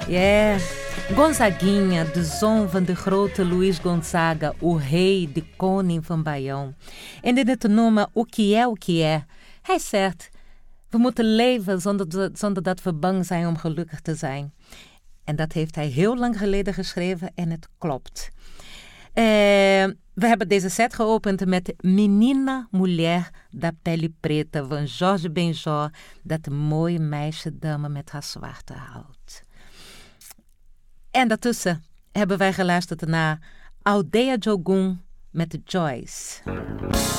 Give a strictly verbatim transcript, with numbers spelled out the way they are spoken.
Yeah. Gonzaguinha, de zoon van de grote Luiz Gonzaga, o rei, de koning van Baião. En dit te noemen, o que é, o que é. Hij zegt, we moeten leven zonder, zonder dat we bang zijn om gelukkig te zijn. En dat heeft hij heel lang geleden geschreven en het klopt. Uh, we hebben deze set geopend met Menina Mulher da Pele Preta van Jorge Benjor, dat mooie meisje dame met haar zwarte huid. En daartussen hebben wij geluisterd naar Aldeia de Ogum met Joyce.